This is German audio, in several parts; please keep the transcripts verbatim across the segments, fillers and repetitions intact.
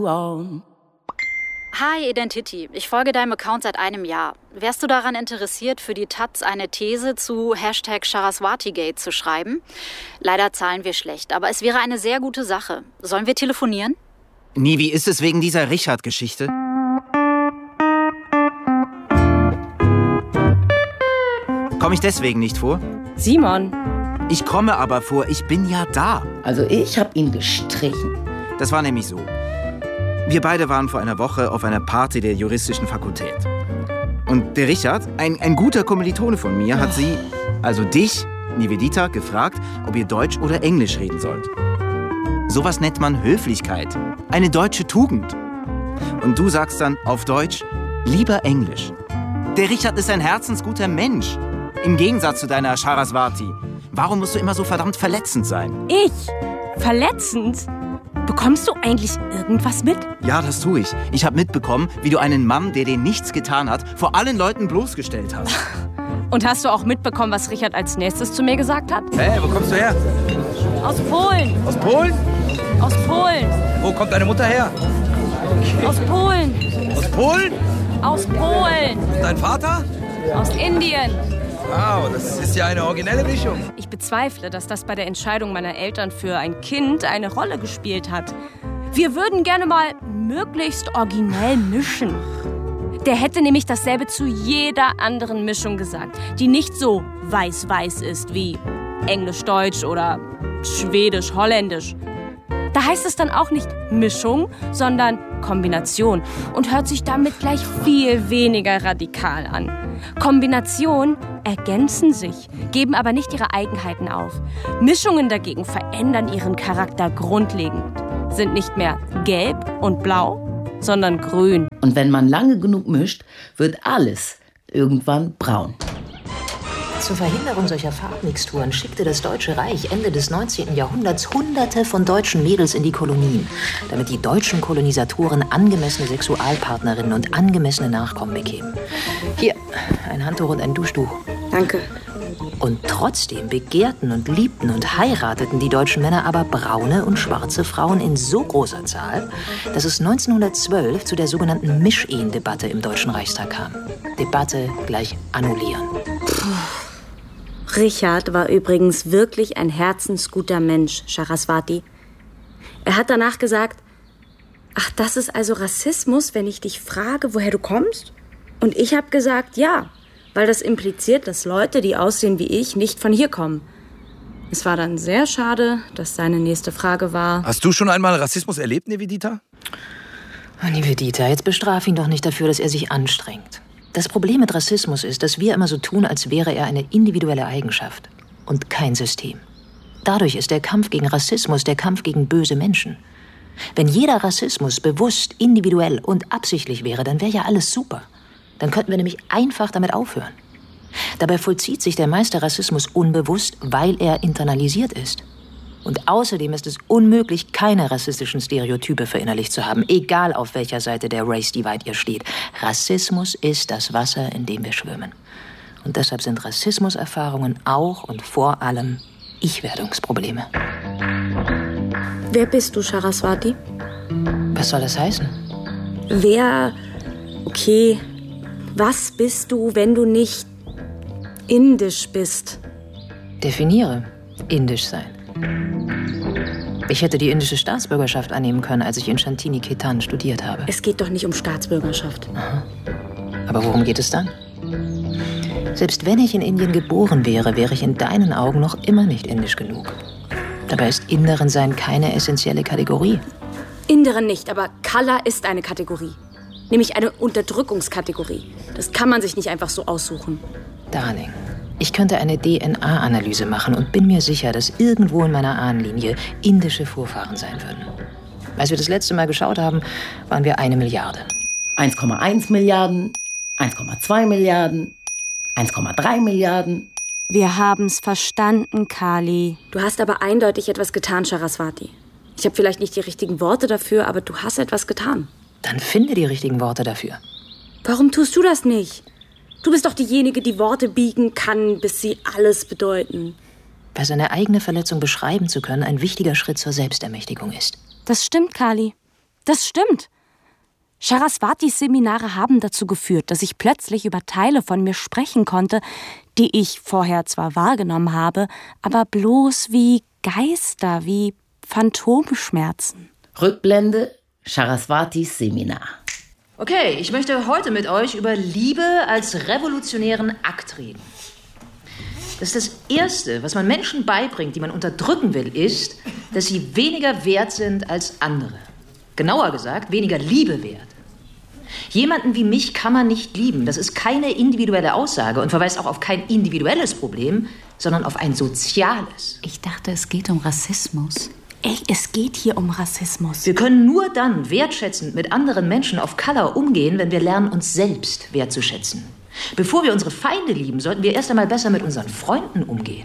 Hi Identity, ich folge deinem Account seit einem Jahr. Wärst du daran interessiert, für die Taz eine These zu Hashtag Saraswatigate zu schreiben? Leider zahlen wir schlecht, aber es wäre eine sehr gute Sache. Sollen wir telefonieren? Nie, wie ist es wegen dieser Richard-Geschichte? Komme ich deswegen nicht vor? Simon. Ich komme aber vor, ich bin ja da. Also ich habe ihn gestrichen. Das war nämlich so. Wir beide waren vor einer Woche auf einer Party der juristischen Fakultät. Und der Richard, ein, ein guter Kommilitone von mir, hat sie, also dich, Nivedita, gefragt, ob ihr Deutsch oder Englisch reden sollt. Sowas nennt man Höflichkeit. Eine deutsche Tugend. Und du sagst dann auf Deutsch, lieber Englisch. Der Richard ist ein herzensguter Mensch. Im Gegensatz zu deiner Saraswati. Warum musst du immer so verdammt verletzend sein? Ich? Verletzend? Bekommst du eigentlich irgendwas mit? Ja, das tue ich. Ich habe mitbekommen, wie du einen Mann, der dir nichts getan hat, vor allen Leuten bloßgestellt hast. Und hast du auch mitbekommen, was Richard als nächstes zu mir gesagt hat? Hey, wo kommst du her? Aus Polen. Aus Polen? Aus Polen. Wo kommt deine Mutter her? Okay. Aus Polen. Aus Polen? Aus Polen. Dein Vater? Aus Indien. Wow, das ist ja eine originelle Mischung. Ich bezweifle, dass das bei der Entscheidung meiner Eltern für ein Kind eine Rolle gespielt hat. Wir würden gerne mal möglichst originell mischen. Der hätte nämlich dasselbe zu jeder anderen Mischung gesagt, die nicht so weiß-weiß ist wie Englisch-Deutsch oder Schwedisch-Holländisch. Da heißt es dann auch nicht Mischung, sondern Kombination und hört sich damit gleich viel weniger radikal an. Kombinationen ergänzen sich, geben aber nicht ihre Eigenheiten auf. Mischungen dagegen verändern ihren Charakter grundlegend, sind nicht mehr gelb und blau, sondern grün. Und wenn man lange genug mischt, wird alles irgendwann braun. Zur Verhinderung solcher Farbmixturen schickte das Deutsche Reich Ende des neunzehnten Jahrhunderts Hunderte von deutschen Mädels in die Kolonien, damit die deutschen Kolonisatoren angemessene Sexualpartnerinnen und angemessene Nachkommen bekämen. Hier, ein Handtuch und ein Duschtuch. Danke. Und trotzdem begehrten und liebten und heirateten die deutschen Männer aber braune und schwarze Frauen in so großer Zahl, dass es neunzehnhundertzwölf zu der sogenannten Mischehen-Debatte im Deutschen Reichstag kam. Debatte gleich annullieren. Puh. Richard war übrigens wirklich ein herzensguter Mensch, Saraswati. Er hat danach gesagt, ach, das ist also Rassismus, wenn ich dich frage, woher du kommst? Und ich habe gesagt, ja, weil das impliziert, dass Leute, die aussehen wie ich, nicht von hier kommen. Es war dann sehr schade, dass seine nächste Frage war... Hast du schon einmal Rassismus erlebt, Nivedita? Oh, Nivedita, jetzt bestraf ihn doch nicht dafür, dass er sich anstrengt. Das Problem mit Rassismus ist, dass wir immer so tun, als wäre er eine individuelle Eigenschaft und kein System. Dadurch ist der Kampf gegen Rassismus der Kampf gegen böse Menschen. Wenn jeder Rassismus bewusst, individuell und absichtlich wäre, dann wäre ja alles super. Dann könnten wir nämlich einfach damit aufhören. Dabei vollzieht sich der meiste Rassismus unbewusst, weil er internalisiert ist. Und außerdem ist es unmöglich, keine rassistischen Stereotype verinnerlicht zu haben, egal auf welcher Seite der Race Divide ihr steht. Rassismus ist das Wasser, in dem wir schwimmen. Und deshalb sind Rassismuserfahrungen auch und vor allem Ich-Werdungsprobleme. Wer bist du, Saraswati? Was soll das heißen? Wer, okay, was bist du, wenn du nicht indisch bist? Definiere indisch sein. Ich hätte die indische Staatsbürgerschaft annehmen können, als ich in Shantiniketan studiert habe. Es geht doch nicht um Staatsbürgerschaft. Aha. Aber worum geht es dann? Selbst wenn ich in Indien geboren wäre, wäre ich in deinen Augen noch immer nicht indisch genug. Dabei ist Inderin sein keine essentielle Kategorie. Inderin nicht, aber Color ist eine Kategorie. Nämlich eine Unterdrückungskategorie. Das kann man sich nicht einfach so aussuchen. Darling, ich könnte eine D N A-Analyse machen und bin mir sicher, dass irgendwo in meiner Ahnenlinie indische Vorfahren sein würden. Als wir das letzte Mal geschaut haben, waren wir eine Milliarde. eins Komma eins Milliarden, eins Komma zwei Milliarden, eins Komma drei Milliarden. Wir haben's verstanden, Kali. Du hast aber eindeutig etwas getan, Saraswati. Ich habe vielleicht nicht die richtigen Worte dafür, aber du hast etwas getan. Dann finde die richtigen Worte dafür. Warum tust du das nicht? Du bist doch diejenige, die Worte biegen kann, bis sie alles bedeuten. Weil seine eigene Verletzung beschreiben zu können ein wichtiger Schritt zur Selbstermächtigung ist. Das stimmt, Kali. Das stimmt. Saraswatis Seminare haben dazu geführt, dass ich plötzlich über Teile von mir sprechen konnte, die ich vorher zwar wahrgenommen habe, aber bloß wie Geister, wie Phantomschmerzen. Rückblende, Saraswatis Seminar. Okay, ich möchte heute mit euch über Liebe als revolutionären Akt reden. Das ist das Erste, was man Menschen beibringt, die man unterdrücken will, ist, dass sie weniger wert sind als andere. Genauer gesagt, weniger Liebe wert. Jemanden wie mich kann man nicht lieben. Das ist keine individuelle Aussage und verweist auch auf kein individuelles Problem, sondern auf ein soziales. Ich dachte, es geht um Rassismus. Ey, es geht hier um Rassismus. Wir können nur dann wertschätzend mit anderen Menschen of Color umgehen, wenn wir lernen, uns selbst wertzuschätzen. Bevor wir unsere Feinde lieben, sollten wir erst einmal besser mit unseren Freunden umgehen.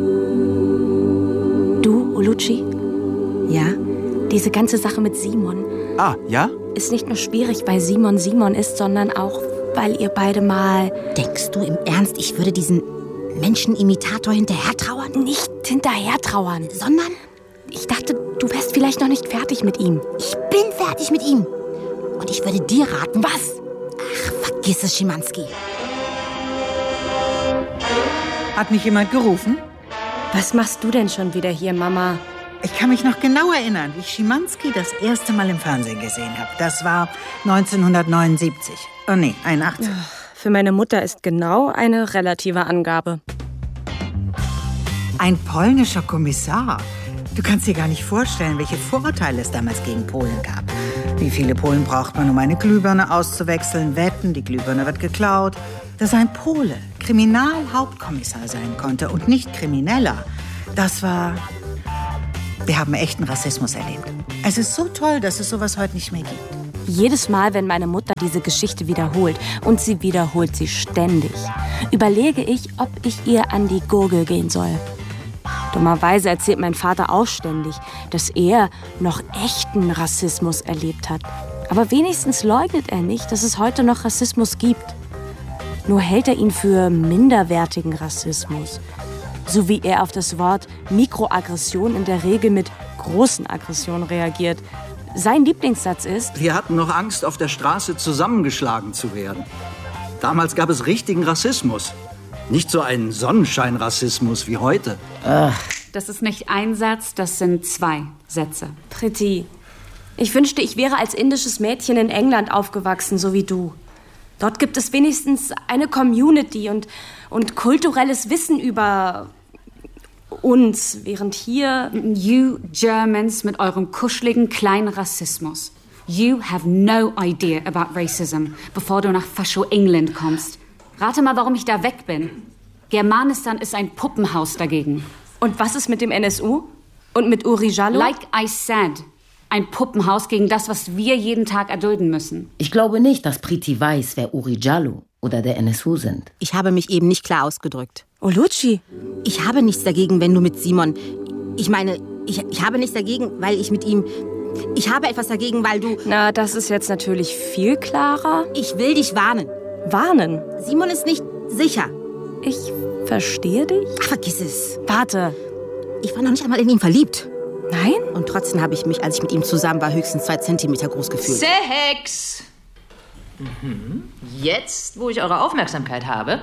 Du, Olucci, Ja? diese ganze Sache mit Simon Ah, ja? ist nicht nur schwierig, weil Simon Simon ist, sondern auch, weil ihr beide mal Denkst du im Ernst, ich würde diesen Menschenimitator hinterher trauern? nicht hinterher trauern. Sondern Ich dachte, du wärst vielleicht noch nicht fertig mit ihm. ich bin fertig mit ihm. Und ich würde dir raten... Was? Ach, vergiss es, Schimanski. Hat mich jemand gerufen? Was machst du denn schon wieder hier, Mama? Ich kann mich noch genau erinnern, wie ich Schimanski das erste Mal im Fernsehen gesehen habe. Das war neunzehnhundertneunundsiebzig. Oh nee, einundachtzig. Für meine Mutter ist genau eine relative Angabe. Ein polnischer Kommissar. Du kannst dir gar nicht vorstellen, welche Vorurteile es damals gegen Polen gab. Wie viele Polen braucht man, um eine Glühbirne auszuwechseln? Wetten, die Glühbirne wird geklaut. Dass ein Pole Kriminalhauptkommissar sein konnte und nicht Krimineller, das war... Wir haben echten Rassismus erlebt. Es ist so toll, dass es sowas heute nicht mehr gibt. Jedes Mal, wenn meine Mutter diese Geschichte wiederholt, und sie wiederholt sie ständig, überlege ich, ob ich ihr an die Gurgel gehen soll. Dummerweise erzählt mein Vater auch ständig, dass er noch echten Rassismus erlebt hat. Aber wenigstens leugnet er nicht, dass es heute noch Rassismus gibt. Nur hält er ihn für minderwertigen Rassismus. So wie er auf das Wort Mikroaggression in der Regel mit großen Aggressionen reagiert. Sein Lieblingssatz ist: Wir hatten noch Angst, auf der Straße zusammengeschlagen zu werden. Damals gab es richtigen Rassismus. Nicht so einen Sonnenscheinrassismus wie heute. Ach, Das ist nicht ein Satz, das sind zwei Sätze. Priti, ich wünschte, ich wäre als indisches Mädchen in England aufgewachsen, so wie du. Dort gibt es wenigstens eine Community und, und kulturelles Wissen über uns, während hier... You Germans mit eurem kuscheligen kleinen Rassismus. You have no idea about racism, bevor du nach Fascho England kommst. Rate mal, warum ich da weg bin. Germanistan ist ein Puppenhaus dagegen. Und was ist mit dem N S U? Und mit Uri Jallo? Like I said, ein Puppenhaus gegen das, was wir jeden Tag erdulden müssen. ich glaube nicht, dass Priti weiß, wer Uri Jallo oder der N S U sind. Ich habe mich eben nicht klar ausgedrückt. Olucci, Ich habe nichts dagegen, wenn du mit Simon... Ich meine, ich, ich habe nichts dagegen, weil ich mit ihm... Ich habe etwas dagegen, weil du... na, das ist jetzt natürlich viel klarer. Ich will dich warnen. Warnen. Simon ist nicht sicher. Ich verstehe dich. Ach, vergiss es. Warte. Ich war noch nicht einmal in ihn verliebt. Nein? Und trotzdem habe ich mich, als ich mit ihm zusammen war, höchstens zwei Zentimeter groß gefühlt. Sex! Mhm. Jetzt, wo ich eure Aufmerksamkeit habe.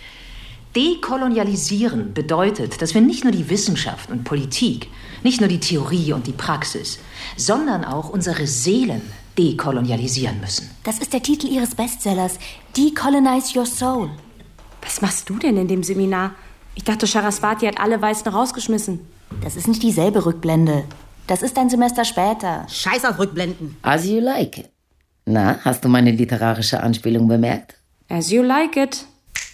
Dekolonialisieren bedeutet, dass wir nicht nur die Wissenschaft und Politik, nicht nur die Theorie und die Praxis, sondern auch unsere Seelen dekolonialisieren müssen. Das ist der Titel Ihres Bestsellers. Decolonize Your Soul. Was machst du denn in dem Seminar? Ich dachte, Saraswati hat alle Weißen rausgeschmissen. Das ist nicht dieselbe Rückblende. Das ist ein Semester später. Scheiß auf Rückblenden. As you like it. Na, hast du meine literarische Anspielung bemerkt? As you like it.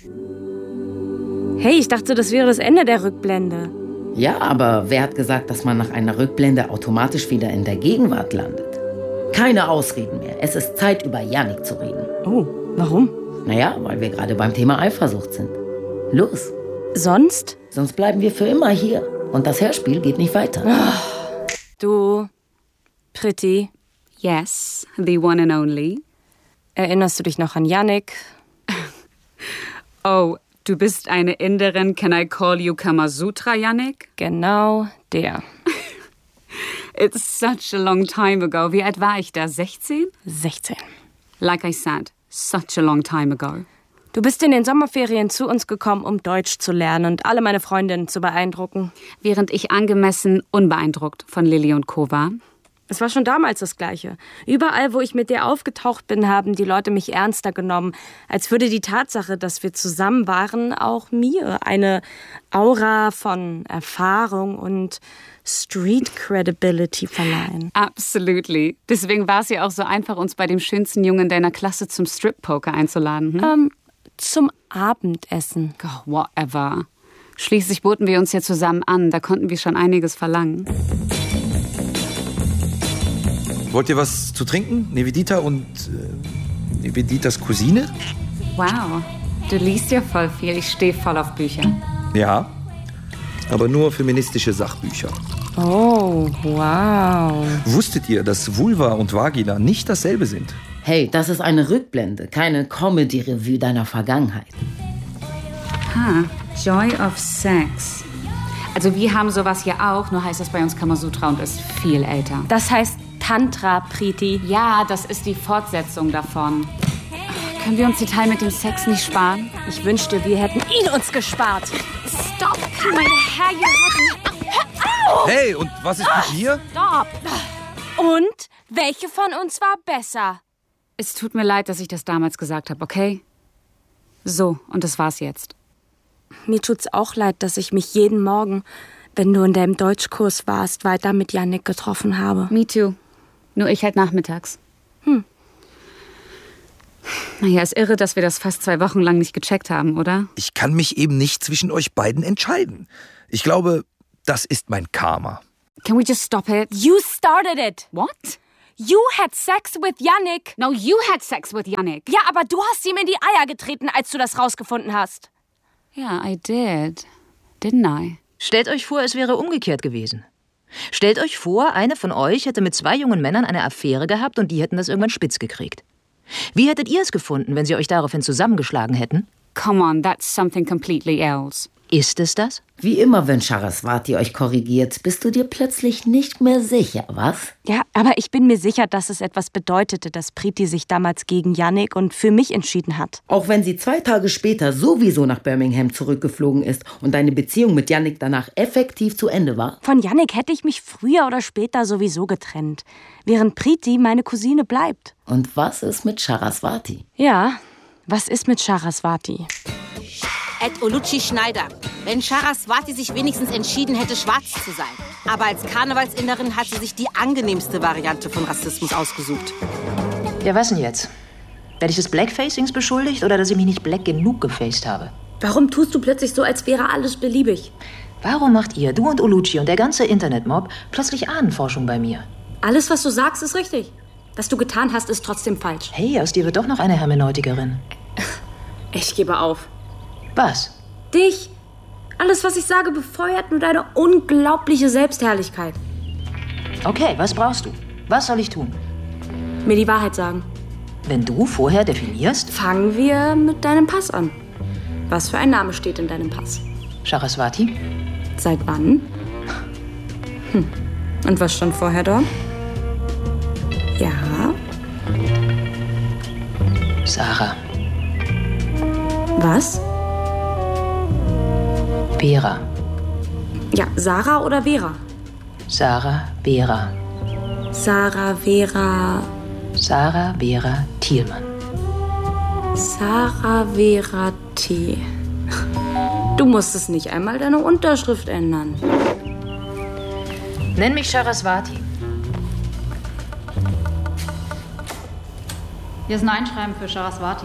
Hey, ich dachte, das wäre das Ende der Rückblende. Ja, aber wer hat gesagt, dass man nach einer Rückblende automatisch wieder in der Gegenwart landet? Keine Ausreden mehr. Es ist Zeit, über Yannick zu reden. Oh, warum? Naja, weil wir gerade beim Thema Eifersucht sind. Los. Sonst? Sonst bleiben wir für immer hier. Und das Hörspiel geht nicht weiter. Oh, du, Priti. Yes, the one and only. Erinnerst du dich noch an Yannick? Oh, du bist eine Inderin. Can I call you Kamasutra, Yannick? Genau der. It's such a long time ago. Wie alt war ich da? sechzehn? sechzehn. Like I said, such a long time ago. Du bist in den Sommerferien zu uns gekommen, um Deutsch zu lernen und alle meine Freundinnen zu beeindrucken. Während ich angemessen unbeeindruckt von Lilly und Co. war. Es war schon damals das Gleiche. Überall, wo ich mit dir aufgetaucht bin, haben die Leute mich ernster genommen. Als würde die Tatsache, dass wir zusammen waren, auch mir eine Aura von Erfahrung und Street Credibility verleihen. Absolutely. Deswegen war es ja auch so einfach, uns bei dem schönsten Jungen deiner Klasse zum Strip-Poker einzuladen. Hm? Ähm, zum Abendessen. Oh, whatever. Schließlich boten wir uns ja zusammen an. Da konnten wir schon einiges verlangen. Wollt ihr was zu trinken? Nivedita und äh, Niveditas Cousine? Wow, du liest ja voll viel. Ich stehe voll auf Bücher. Ja, aber nur feministische Sachbücher. Oh, wow. Wusstet ihr, dass Vulva und Vagina nicht dasselbe sind? Hey, das ist eine Rückblende, keine Comedy-Revue deiner Vergangenheit. Ha, Joy of Sex. Also wir haben sowas ja auch, nur heißt das bei uns Kamasutra und ist viel älter. Das heißt Tantra, Priti. Ja, das ist die Fortsetzung davon. Können wir uns die Teil mit dem Sex nicht sparen? Ich wünschte, wir hätten ihn uns gespart. Stop! Meine Herren! Hey, und was ist mit mir? Stop! Und welche von uns war besser? Es tut mir leid, dass ich das damals gesagt habe, okay? So, und das war's jetzt. Mir tut's auch leid, dass ich mich jeden Morgen, wenn du in deinem Deutschkurs warst, weiter mit Yannick getroffen habe. Me too. Nur ich halt nachmittags. Hm. Naja, ist irre, dass wir das fast zwei Wochen lang nicht gecheckt haben, oder? Ich kann mich eben nicht zwischen euch beiden entscheiden. Ich glaube, das ist mein Karma. Can we just stop it? You started it. What? You had sex with Yannick. No, you had sex with Yannick. Ja, aber du hast ihm in die Eier getreten, als du das rausgefunden hast. Ja, I did. Didn't I? Stellt euch vor, es wäre umgekehrt gewesen. Stellt euch vor, eine von euch hätte mit zwei jungen Männern eine Affäre gehabt und die hätten das irgendwann spitz gekriegt. Wie hättet ihr es gefunden, wenn sie euch daraufhin zusammengeschlagen hätten? Come on, that's something completely else. Ist es das? Wie immer, wenn Saraswati euch korrigiert, bist du dir plötzlich nicht mehr sicher, was? Ja, aber ich bin mir sicher, dass es etwas bedeutete, dass Priti sich damals gegen Yannick und für mich entschieden hat. Auch wenn sie zwei Tage später sowieso nach Birmingham zurückgeflogen ist und deine Beziehung mit Yannick danach effektiv zu Ende war? Von Yannick hätte ich mich früher oder später sowieso getrennt, während Priti meine Cousine bleibt. Und was ist mit Saraswati? Ja, was ist mit Saraswati? Ed Oluchi Schneider. Wenn Saraswati sich wenigstens entschieden hätte, schwarz zu sein. Aber als Karnevalsinderin hat sie sich die angenehmste Variante von Rassismus ausgesucht. Ja, was denn jetzt? Werde ich des Blackfacings beschuldigt oder dass ich mich nicht black genug gefaced habe? Warum tust du plötzlich so, als wäre alles beliebig? Warum macht ihr, du und Oluchi und der ganze Internetmob, plötzlich Ahnenforschung bei mir? Alles, was du sagst, ist richtig. Was du getan hast, ist trotzdem falsch. Hey, aus dir wird doch noch eine Hermeneutikerin. Ich gebe auf. Was? Dich. Alles, was ich sage, befeuert nur deine unglaubliche Selbstherrlichkeit. Okay, was brauchst du? Was soll ich tun? Mir die Wahrheit sagen. Wenn du vorher definierst? Fangen wir mit deinem Pass an. Was für ein Name steht in deinem Pass? Saraswati. Seit wann? Hm. Und was stand vorher dort? Ja. Sarah. Was? Vera. Ja, Sarah oder Vera? Sarah Vera. Sarah Vera. Sarah Vera Thielmann. Sarah Vera T. Du musstest nicht einmal deine Unterschrift ändern. Nenn mich Saraswati. Hier ist ein Einschreiben für Saraswati.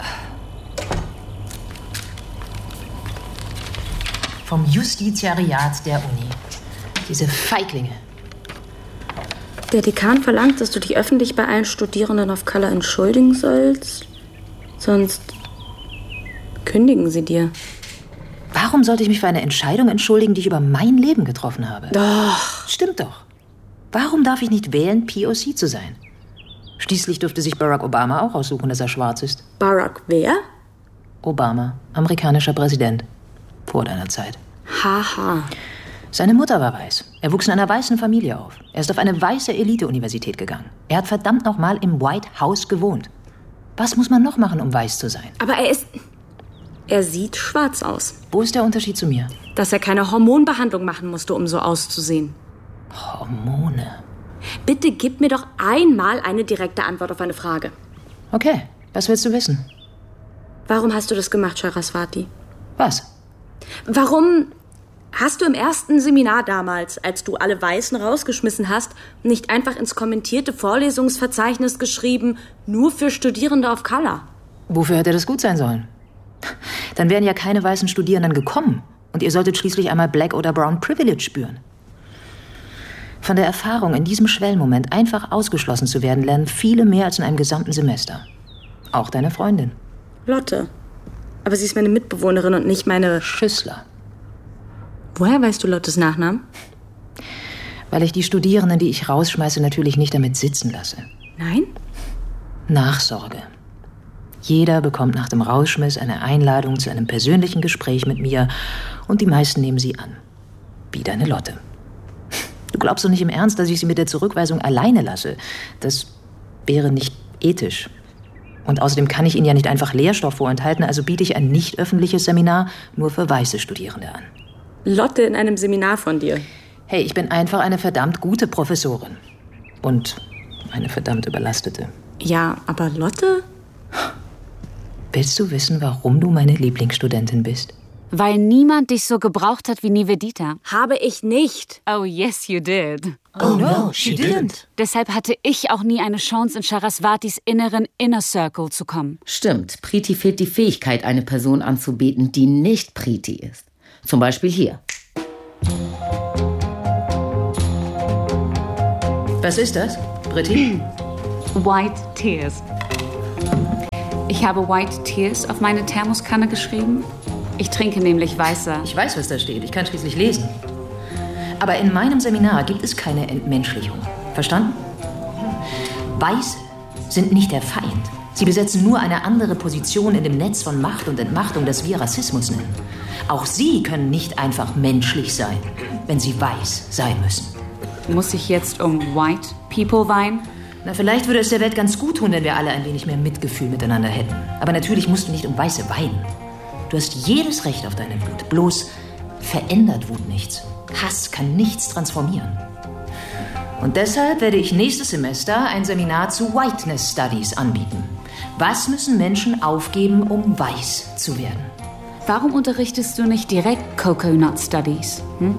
Vom Justitiariat der Uni. Diese Feiglinge. Der Dekan verlangt, dass du dich öffentlich bei allen Studierenden of Color entschuldigen sollst. Sonst kündigen sie dir. Warum sollte ich mich für eine Entscheidung entschuldigen, die ich über mein Leben getroffen habe? Doch. Stimmt doch. Warum darf ich nicht wählen, P O C zu sein? Schließlich durfte sich Barack Obama auch aussuchen, dass er schwarz ist. Barack wer? Obama, amerikanischer Präsident. Vor deiner Zeit. Haha. Seine Mutter war weiß. Er wuchs in einer weißen Familie auf. Er ist auf eine weiße Elite-Universität gegangen. Er hat verdammt noch mal im White House gewohnt. Was muss man noch machen, um weiß zu sein? Aber er ist... Er sieht schwarz aus. Wo ist der Unterschied zu mir? Dass er keine Hormonbehandlung machen musste, um so auszusehen. Hormone? Bitte gib mir doch einmal eine direkte Antwort auf eine Frage. Okay, was willst du wissen? Warum hast du das gemacht, Saraswati? Was? Warum hast du im ersten Seminar damals, als du alle Weißen rausgeschmissen hast, nicht einfach ins kommentierte Vorlesungsverzeichnis geschrieben, nur für Studierende of Color? Wofür hätte das gut sein sollen? Dann wären ja keine weißen Studierenden gekommen. Und ihr solltet schließlich einmal Black oder Brown Privilege spüren. Von der Erfahrung, in diesem Schwellmoment einfach ausgeschlossen zu werden, lernen viele mehr als in einem gesamten Semester. Auch deine Freundin. Lotte. Aber sie ist meine Mitbewohnerin und nicht meine... Schüssler. Woher weißt du Lottes Nachnamen? Weil ich die Studierenden, die ich rausschmeiße, natürlich nicht damit sitzen lasse. Nein? Nachsorge. Jeder bekommt nach dem Rausschmiss eine Einladung zu einem persönlichen Gespräch mit mir und die meisten nehmen sie an. Wie deine Lotte. Du glaubst doch nicht im Ernst, dass ich sie mit der Zurückweisung alleine lasse. Das wäre nicht ethisch. Und außerdem kann ich Ihnen ja nicht einfach Lehrstoff vorenthalten, also biete ich ein nicht öffentliches Seminar nur für weiße Studierende an. Lotte in einem Seminar von dir. Hey, ich bin einfach eine verdammt gute Professorin. Und eine verdammt überlastete. Ja, aber Lotte? Willst du wissen, warum du meine Lieblingsstudentin bist? Weil niemand dich so gebraucht hat wie Nivedita. Habe ich nicht. Oh, yes, you did. Oh, no, she didn't. Deshalb hatte ich auch nie eine Chance, in Saraswatis inneren Inner Circle zu kommen. Stimmt, Preeti fehlt die Fähigkeit, eine Person anzubeten, die nicht Preeti ist. Zum Beispiel hier. Was ist das, Preeti? White Tears. Ich habe White Tears auf meine Thermoskanne geschrieben. Ich trinke nämlich weißer. Ich weiß, was da steht. Ich kann schließlich lesen. Aber in meinem Seminar gibt es keine Entmenschlichung. Verstanden? Weiße sind nicht der Feind. Sie besetzen nur eine andere Position in dem Netz von Macht und Entmachtung, das wir Rassismus nennen. Auch sie können nicht einfach menschlich sein, wenn sie weiß sein müssen. Muss ich jetzt um White People weinen? Na, vielleicht würde es der Welt ganz gut tun, wenn wir alle ein wenig mehr Mitgefühl miteinander hätten. Aber natürlich musst du nicht um Weiße weinen. Du hast jedes Recht auf deine Wut. Bloß verändert Wut nichts. Hass kann nichts transformieren. Und deshalb werde ich nächstes Semester ein Seminar zu Whiteness Studies anbieten. Was müssen Menschen aufgeben, um weiß zu werden? Warum unterrichtest du nicht direkt Coconut Studies? Hm?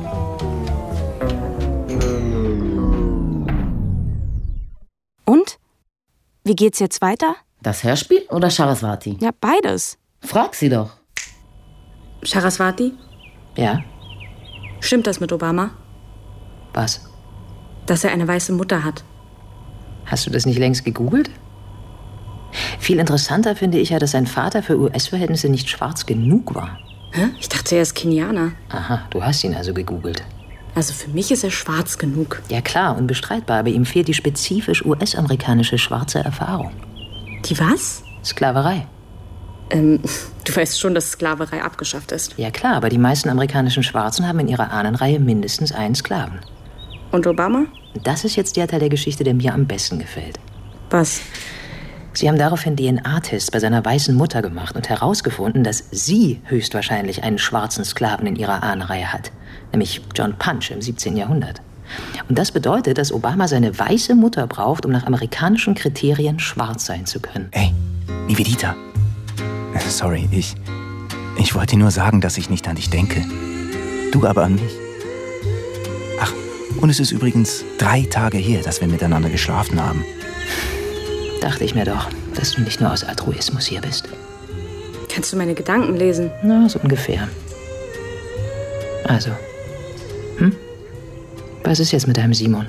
Und? Wie geht's jetzt weiter? Das Hörspiel oder Saraswati? Ja, beides. Frag sie doch. Saraswati? Ja? Stimmt das mit Obama? Was? Dass er eine weiße Mutter hat. Hast du das nicht längst gegoogelt? Viel interessanter finde ich ja, dass sein Vater für U S-Verhältnisse nicht schwarz genug war. Hä? Ich dachte, er ist Kenianer. Aha, du hast ihn also gegoogelt. Also für mich ist er schwarz genug. Ja klar, unbestreitbar, aber ihm fehlt die spezifisch U S-amerikanische schwarze Erfahrung. Die was? Sklaverei. Ähm, du weißt schon, dass Sklaverei abgeschafft ist. Ja klar, aber die meisten amerikanischen Schwarzen haben in ihrer Ahnenreihe mindestens einen Sklaven. Und Obama? Das ist jetzt der Teil der Geschichte, der mir am besten gefällt. Was? Sie haben daraufhin D N A-Tests bei seiner weißen Mutter gemacht und herausgefunden, dass sie höchstwahrscheinlich einen schwarzen Sklaven in ihrer Ahnenreihe hat. Nämlich John Punch im siebzehnten Jahrhundert. Und das bedeutet, dass Obama seine weiße Mutter braucht, um nach amerikanischen Kriterien schwarz sein zu können. Ey, Nivedita. Sorry, ich... Ich wollte dir nur sagen, dass ich nicht an dich denke. Du aber an mich. Ach, und es ist übrigens drei Tage her, dass wir miteinander geschlafen haben. Dachte ich mir doch, dass du nicht nur aus Altruismus hier bist. Kannst du meine Gedanken lesen? Na, so ungefähr. Also, hm? Was ist jetzt mit deinem Simon?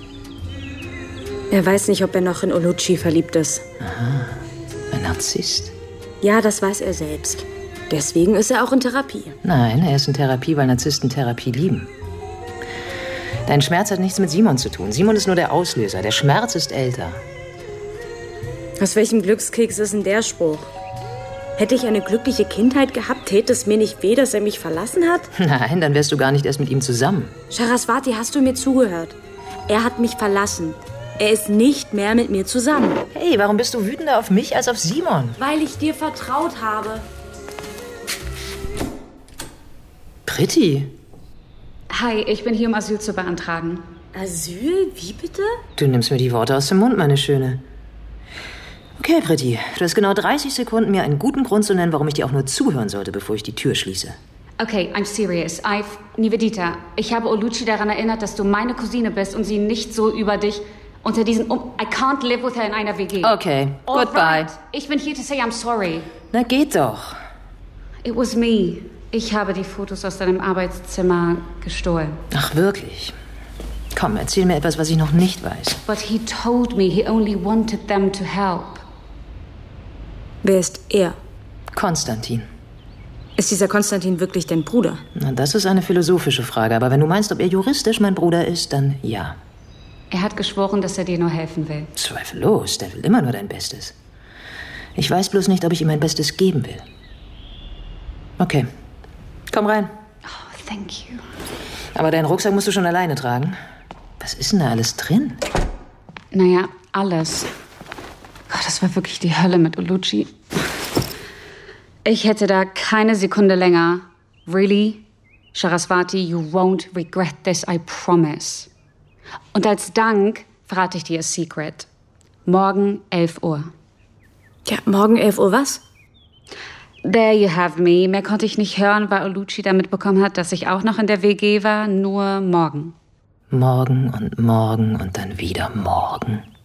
Er weiß nicht, ob er noch in Oluchi verliebt ist. Aha, ein Narzisst. Ja, das weiß er selbst. Deswegen ist er auch in Therapie. Nein, er ist in Therapie, weil Narzissten Therapie lieben. Dein Schmerz hat nichts mit Simon zu tun. Simon ist nur der Auslöser. Der Schmerz ist älter. Aus welchem Glückskeks ist denn der Spruch? Hätte ich eine glückliche Kindheit gehabt, täte es mir nicht weh, dass er mich verlassen hat? Nein, dann wärst du gar nicht erst mit ihm zusammen. Saraswati, hast du mir zugehört? Er hat mich verlassen. Er ist nicht mehr mit mir zusammen. Hey, warum bist du wütender auf mich als auf Simon? Weil ich dir vertraut habe. Priti. Hi, ich bin hier, um Asyl zu beantragen. Asyl? Wie bitte? Du nimmst mir die Worte aus dem Mund, meine Schöne. Okay, Priti, du hast genau dreißig Sekunden, mir einen guten Grund zu nennen, warum ich dir auch nur zuhören sollte, bevor ich die Tür schließe. Okay, I'm serious. I've... Nivedita, ich habe Oluchi daran erinnert, dass du meine Cousine bist und sie nicht so über dich unter diesen... Um I can't live with her in einer W G. Okay, All goodbye. Right. Ich bin hier to say I'm sorry. Na, geht doch. It was me. Ich habe die Fotos aus deinem Arbeitszimmer gestohlen. Ach, wirklich? Komm, erzähl mir etwas, was ich noch nicht weiß. But he told me he only wanted them to help. Wer ist er? Konstantin. Ist dieser Konstantin wirklich dein Bruder? Na, das ist eine philosophische Frage. Aber wenn du meinst, ob er juristisch mein Bruder ist, dann ja. Er hat geschworen, dass er dir nur helfen will. Zweifellos, der will immer nur dein Bestes. Ich weiß bloß nicht, ob ich ihm mein Bestes geben will. Okay, komm rein. Oh, thank you. Aber deinen Rucksack musst du schon alleine tragen. Was ist denn da alles drin? Naja, alles. Gott, das war wirklich die Hölle mit Oluchi. Ich hätte da keine Sekunde länger. Really? Saraswati, you won't regret this, I promise. Und als Dank verrate ich dir a secret. Morgen elf Uhr. Ja, morgen elf Uhr was? There you have me. Mehr konnte ich nicht hören, weil Oluchi damit bekommen hat, dass ich auch noch in der W G war. Nur morgen. Morgen und morgen und dann wieder morgen.